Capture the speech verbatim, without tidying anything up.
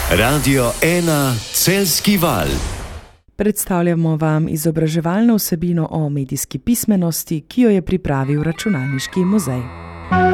Radio ena Celjski val. Predstavljamo vam izobraževalno vsebino o medijski pismenosti, ki jo je pripravil Računalniški muzej.